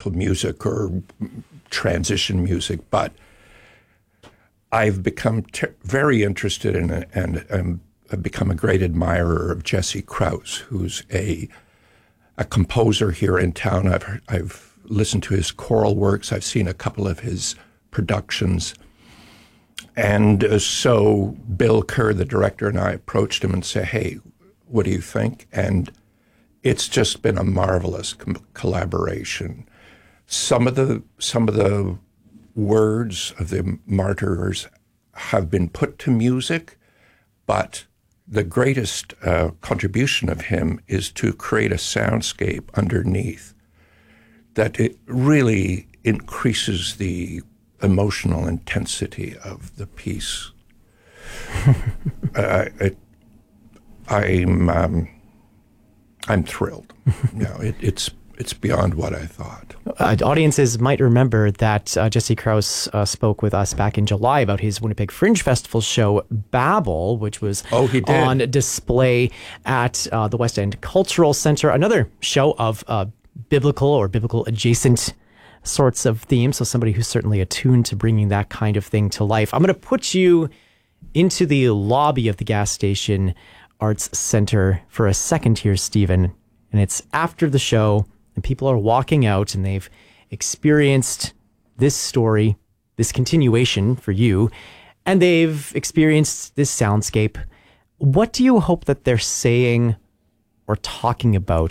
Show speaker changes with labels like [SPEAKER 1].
[SPEAKER 1] classical music or transition music, but I've become very interested in it, and I've become a great admirer of Jesse Krause, who's a composer here in town. I've listened to his choral works. I've seen a couple of his productions. And so Bill Kerr, the director, and I approached him and said, hey, what do you think? And it's just been a marvelous collaboration. Some of the words of the Martyrs have been put to music, but the greatest contribution of him is to create a soundscape underneath that it really increases the emotional intensity of the piece. I'm thrilled. It's beyond what I thought.
[SPEAKER 2] Audiences might remember that Jesse Krause spoke with us back in July about his Winnipeg Fringe Festival show, Babel, which was on display at the West End Cultural Centre. Another show of biblical or biblical adjacent sorts of themes. So somebody who's certainly attuned to bringing that kind of thing to life. I'm going to put you into the lobby of the Gas Station Arts Centre for a second here, Stephen. And it's after the show, and people are walking out, and they've experienced this story, this continuation for you, and they've experienced this soundscape. What do you hope that they're saying or talking about